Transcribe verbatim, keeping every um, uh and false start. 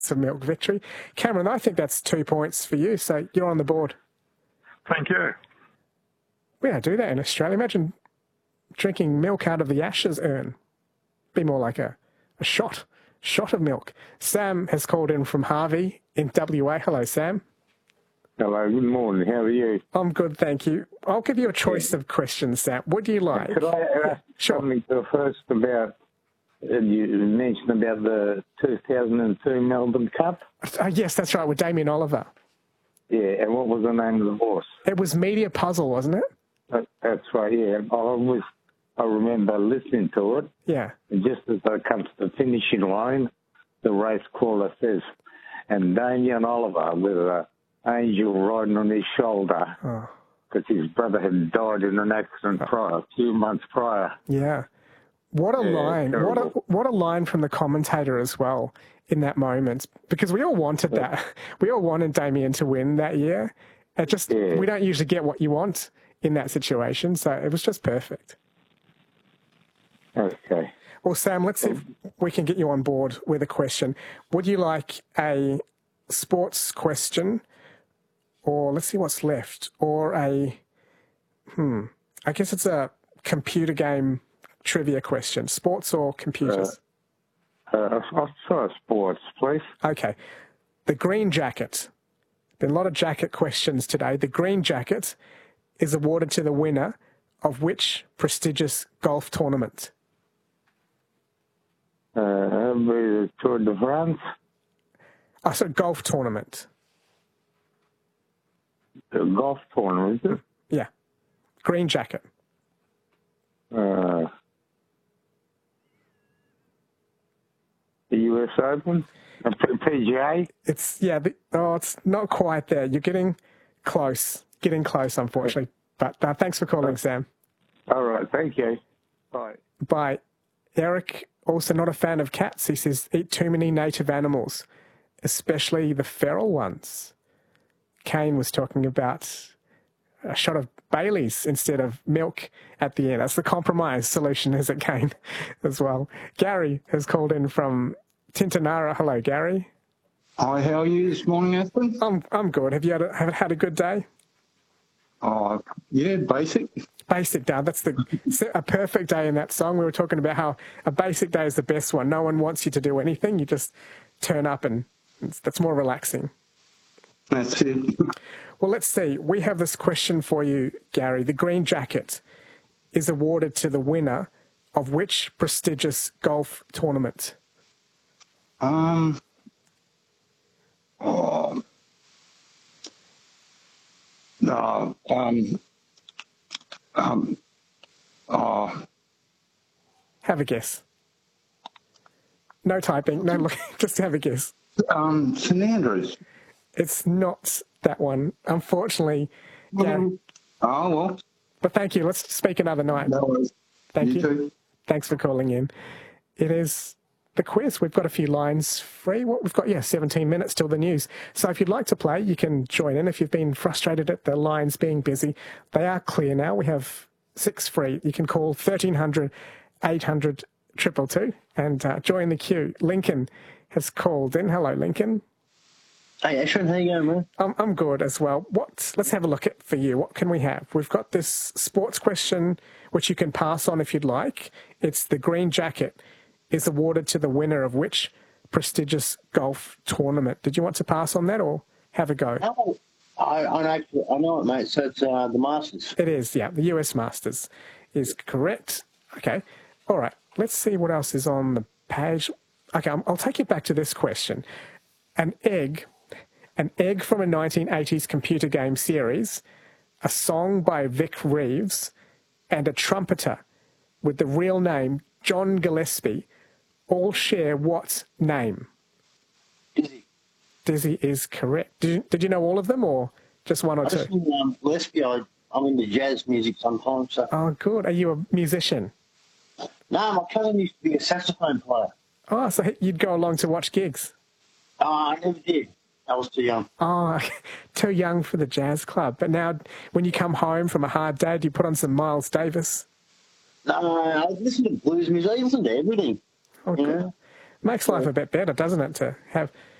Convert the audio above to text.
of milk victory. Cameron, I think that's two points for you, so you're on the board. Thank you. We don't do that in Australia. Imagine drinking milk out of the ashes urn. Be more like a, a shot, shot of milk. Sam has called in from Harvey in W A. Hello, Sam. Hello, good morning. How are you? I'm good, thank you. I'll give you a choice of questions, Sam. What do you like? Could I ask Sure. something first about, uh, you mentioned about the two thousand two Melbourne Cup? Uh, yes, that's right, with Damien Oliver. Yeah, and what was the name of the horse? It was Media Puzzle, wasn't it? That, that's right, yeah. I was, I remember listening to it, Yeah. and just as I come to the finishing line, the race caller says, and Damien Oliver with an angel riding on his shoulder, Oh. because his brother had died in an accident prior, a few months prior. Yeah. What a Yeah, line. What a, terrible. what a line from the commentator as well in that moment, because we all wanted that. We all wanted Damien to win that year. It just, Yeah. we don't usually get what you want in that situation, so it was just perfect. Okay. Well, Sam, let's see if we can get you on board with a question. Would you like a sports question, or let's see what's left, or a, hmm, I guess it's a computer game trivia question, sports or computers? Uh, I'll try sports, please. Okay. The Green Jacket. Been a lot of jacket questions today. The Green Jacket is awarded to the winner of which prestigious golf tournament? Uh, the Tour de France, Oh, so golf tournament. the golf tournament, is it? Yeah. Green Jacket. Uh, the U S Open, uh, P G A. It's, yeah, the, oh, it's not quite there. You're getting close. Getting close, unfortunately. But uh, thanks for calling, Sam. All right, thank you. Bye. Bye. Eric, also not a fan of cats. He says, eat too many native animals, especially the feral ones. Kane was talking about a shot of Bailey's instead of milk at the end. That's the compromise solution, is it, Kane, as well. Gary has called in from Tintinara. Hello, Gary. Hi, how are you this morning, Atherton? I'm I'm good. Have you had a, have had a good day? Oh, yeah, basic. Basic day. That's the it's a perfect day in that song. We were talking about how a basic day is the best one. No one wants you to do anything. You just turn up, and it's, that's more relaxing. That's it. Well, let's see. We have this question for you, Gary. The Green Jacket is awarded to the winner of which prestigious golf tournament? Um, oh, no, um, um, oh, Have a guess. No typing, no looking, just have a guess. um, St Andrews. It's not that one, unfortunately. Gary. Oh, well, But thank you. Let's speak another night. no worries. Thank you you. too. Thanks for calling in. It is the quiz. We've got a few lines free. What we've got, yeah, seventeen minutes till the news. So if you'd like to play, you can join in. If you've been frustrated at the lines being busy, they are clear now. We have six free. You can call thirteen hundred, eight hundred, two two two and uh, join the queue. Lincoln has called in. Hello, Lincoln. Hey, Ashwin, how you going, man? I'm, I'm good as well. What? Let's have a look at for you. What can we have? We've got this sports question, which you can pass on if you'd like. It's the Green Jacket is awarded to the winner of which prestigious golf tournament? Did you want to pass on that or have a go? No, I, I know, I know it, mate. So it's uh, the Masters. It is, yeah. The U S Masters is correct. Okay. All right. Let's see what else is on the page. Okay, I'll take you back to this question. An egg, an egg from a nineteen eighties computer game series, a song by Vic Reeves, and a trumpeter with the real name John Gillespie all share what name? Dizzy. Dizzy is correct. Did you, did you know all of them or just one or I two? just mean, um, Gillespie, I, I'm into jazz music sometimes. So. Oh, good. Are you a musician? No, my cousin used to be a saxophone player. Oh, so you'd go along to watch gigs? Oh, I never did. I was too young. Oh, too young for the jazz club. But now when you come home from a hard day, do you put on some Miles Davis? No, I listen to blues music. I listen to everything. Oh, you good. know? Makes life a bit better, doesn't it, to have